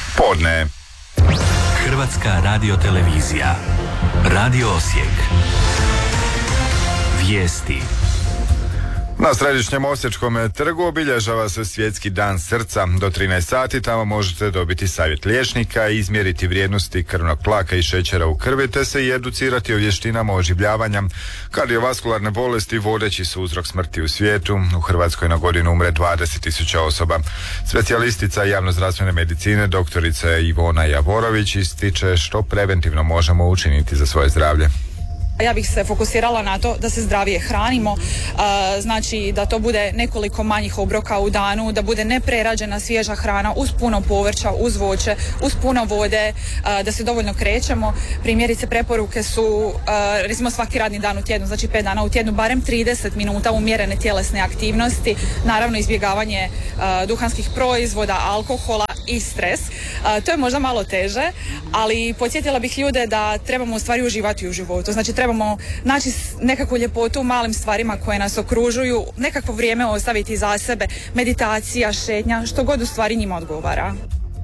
Podne. Hrvatska radiotelevizija. Radio Osijek. Vijesti. Na središnjem Osječkom trgu obilježava se Svjetski dan srca. Do 13 sati tamo možete dobiti savjet liječnika, izmjeriti vrijednosti krvnog tlaka i šećera u krvi, te se i educirati o vještinama oživljavanja. Kardiovaskularne bolesti vodeći su uzrok smrti u svijetu. U Hrvatskoj na godinu umre 20.000 osoba. Specijalistica javnozdravstvene medicine doktorica Ivona Javorović ističe što preventivno možemo učiniti za svoje zdravlje. Ja bih se fokusirala na to da se zdravije hranimo, znači da to bude nekoliko manjih obroka u danu, da bude neprerađena svježa hrana uz puno povrća, uz voće, uz puno vode, da se dovoljno krećemo. Primjerice preporuke su recimo svaki radni dan u tjednu, znači 5 dana u tjednu, barem 30 minuta umjerene tjelesne aktivnosti, naravno izbjegavanje duhanskih proizvoda, alkohola i stres. To je možda malo teže, ali podsjetila bih ljude da trebamo u stvari uživati u životu, znači trebamo naći nekakvu ljepotu u malim stvarima koje nas okružuju, nekakvo vrijeme ostaviti za sebe, meditacija, šetnja, što god u stvari njima odgovara.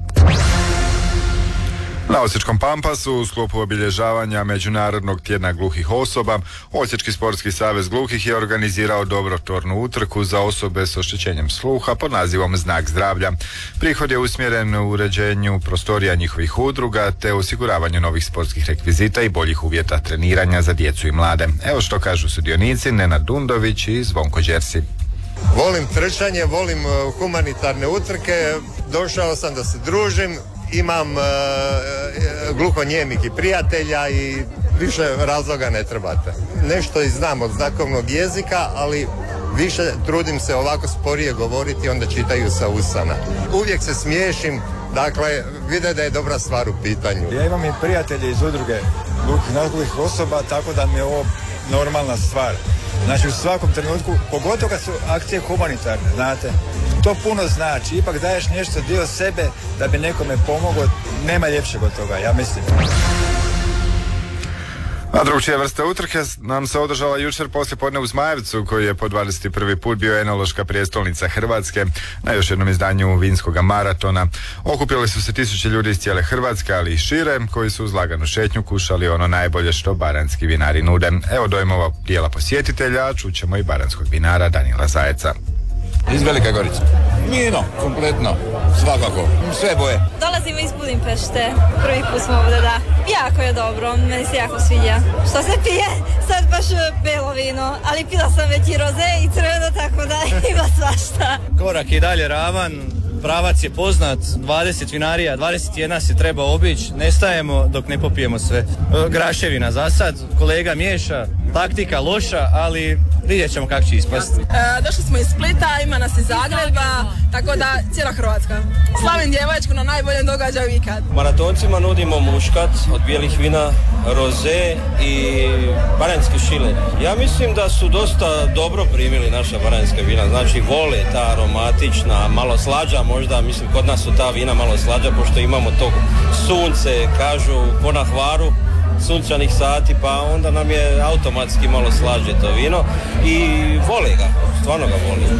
Na Osječkom Pampasu u sklopu obilježavanja Međunarodnog tjedna gluhih osoba Osječki sportski savez gluhih je organizirao dobrotvornu utrku za osobe s oštećenjem sluha pod nazivom Znak zdravlja. Prihod je usmjeren u uređenju prostorija njihovih udruga te osiguravanju novih sportskih rekvizita i boljih uvjeta treniranja za djecu i mlade. Evo što kažu sudionici Nenad Dundović i Zvonko Đersi. Volim trčanje, volim humanitarne utrke, došao sam da se družim. Imam gluhonijemih i prijatelja i više razloga ne trebate. Nešto i znam od znakovnog jezika, ali više trudim se ovako sporije govoriti, onda čitaju sa usana. Uvijek se smiješim, dakle, vide da je dobra stvar u pitanju. Ja imam i prijatelje iz udruge gluhih osoba, tako da mi je ovo normalna stvar. Znači u svakom trenutku, pogotovo kad su akcije humanitarne, znate, to puno znači, ipak daješ nešto dio sebe da bi nekome pomogao, nema ljepšeg od toga, ja mislim. A drugčije vrste utrke nam se održala jučer poslijepodne u Zmajevcu, koji je po 21. put bio enološka prijestolnica Hrvatske na još jednom izdanju vinskoga maratona. Okupili su se 1000 ljudi iz cijele Hrvatske, ali i šire, koji su uz laganu šetnju kušali ono najbolje što baranjski vinari nude. Evo dojmova dijela posjetitelja, čućemo i baranjskog vinara Danila Zajeca. Iz Velike Gorice. Vino, kompletno, svakako, sve boje. Dolazimo iz Budimpešte, prvi put smo ovdje, da. Jako je dobro, meni se jako sviđa. Što se pije, sad baš belo vino, ali pila sam već i roze i crveno, tako da ima svašta. Korak je dalje ravan, pravac je poznat, 20 vinarija, 21 se treba obići, ne stajemo dok ne popijemo sve. Graševina za sad, kolega miješa, taktika loša, ali vidjet ćemo kako će ispasti. Došli smo iz Splita, ima nas iz Zagreba, tako da cijela Hrvatska. Slavim djevačku na najboljem događaju ikad. Maratoncima nudimo muškat od bijelih vina, roze i baranjski šile. Ja mislim da su dosta dobro primili naša baranjska vina, znači vole ta aromatična, malo slađa možda, mislim kod nas su ta vina malo slađa, pošto imamo to sunce, kažu po na Hvaru, sunčanih sati, pa onda nam je automatski malo slađe to vino i vole ga, stvarno ga vole.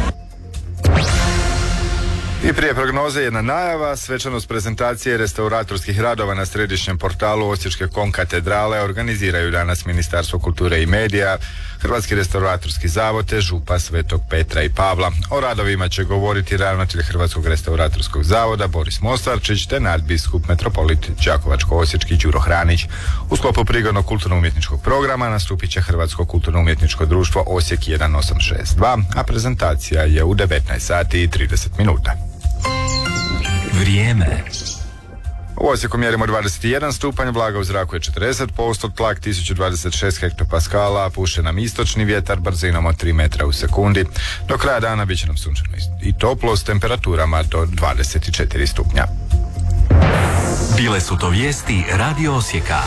I prije prognoze jedna najava, svečanost prezentacije restauratorskih radova na središnjem portalu Osječke konkatedrale organiziraju danas Ministarstvo kulture i medija, Hrvatski restauratorski zavod te župa Svetog Petra i Pavla. O radovima će govoriti ravnatelj Hrvatskog restauratorskog zavoda Boris Mostarčić te nadbiskup metropolit Đakovačko-osječki Đuro Hranić. U sklopu prigodnog kulturno-umjetničkog programa nastupit će Hrvatsko kulturno-umjetničko društvo Osijek 1862, a prezentacija je u 19 sati i 30 minuta. Vrijeme. U Osijeku mjerimo 21 stupanj, vlaga u zraku je 40%, tlak 1026 hektopaskala, puše nam istočni vjetar brzinom od 3 metra u sekundi. Do kraja dana bit će nam sunčano i toplo s temperaturama do 24 stupnja. Bile su to vijesti Radio Osijeka.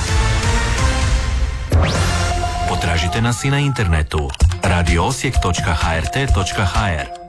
Potražite nas i na internetu radioosijek.hrt.hr.